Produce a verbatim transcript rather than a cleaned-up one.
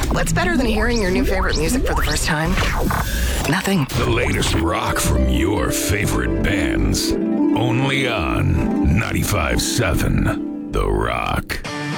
What's better than hearing your new favorite music for the first time? Nothing. The latest rock from your favorite bands. Only on ninety-five seven The Rock.